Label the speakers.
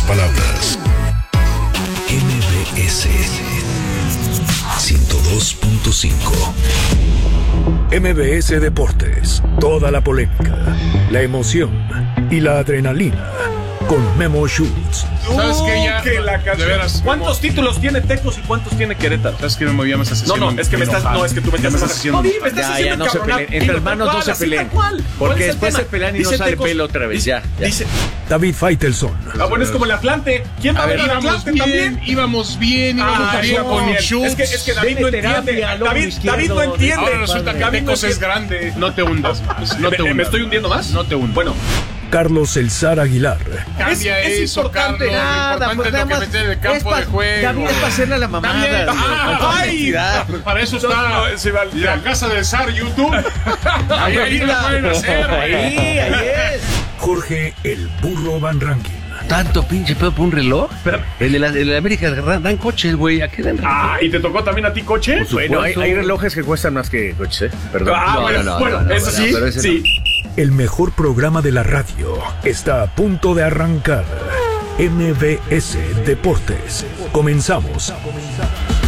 Speaker 1: palabras. MBS 102.5. MBS Deportes. Toda la polémica, la emoción y la adrenalina con Memo Schutz.
Speaker 2: ¿Sabes qué? Ya,
Speaker 3: que la
Speaker 2: de veras,
Speaker 3: ¿cuántos títulos tiene Tecos y cuántos tiene Querétaro?
Speaker 2: ¿Sabes qué, Memo? Ya me estás haciendo...
Speaker 3: No, es que me estás... No, es que tú me estás haciendo...
Speaker 4: Ya, no se peleen. Entre hermanos no se peleen. Porque después se pelean y no sale pelo otra vez. Ya.
Speaker 3: Dice...
Speaker 1: David Faitelson.
Speaker 3: bueno, es como el Atlante. ¿Quién va a ver el Atlante también?
Speaker 2: Íbamos bien con Schutz.
Speaker 3: Es que David no entiende. David no entiende.
Speaker 2: Ahora resulta que Tecos es grande. No te hundas más.
Speaker 3: ¿Me estoy hundiendo más?
Speaker 2: No te hundas.
Speaker 3: Bueno.
Speaker 1: Carlos El Zar Aguilar.
Speaker 2: Cambia
Speaker 4: es
Speaker 2: eso,
Speaker 4: importante,
Speaker 2: Carlos.
Speaker 4: nada,
Speaker 2: Lo importante
Speaker 4: pues
Speaker 2: es lo que
Speaker 4: nada
Speaker 2: meter en el campo de juego.
Speaker 4: David es para hacerle a la mamada.
Speaker 2: ¡Ay! Para eso está la casa del Zar, YouTube. Ahí lo pueden hacer.
Speaker 4: Ahí es.
Speaker 1: Jorge El Burro Van Rankin.
Speaker 4: Tanto pinche pedo por un reloj. El de la América dan coches, güey. ¿A qué dan reloj?
Speaker 3: ¿Y te tocó también a ti coche?
Speaker 4: Bueno, hay relojes que cuestan más que coches, ¿eh? Perdón.
Speaker 3: Bueno, eso sí, sí.
Speaker 1: El mejor programa de la radio está a punto de arrancar. MBS Deportes. Comenzamos.